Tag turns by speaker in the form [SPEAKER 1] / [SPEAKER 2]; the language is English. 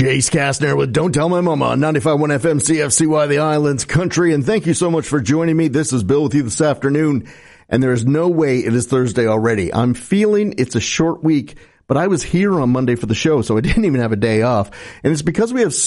[SPEAKER 1] Chase Kastner with Don't Tell My Mama on 95.1 FM CFCY, the Islands Country. And thank you so much for joining me. This is Bill with you this afternoon. And there is no way it is Thursday already. I'm feeling it's a short week, but I was here on Monday for the show, so I didn't even have a day off. And it's because we have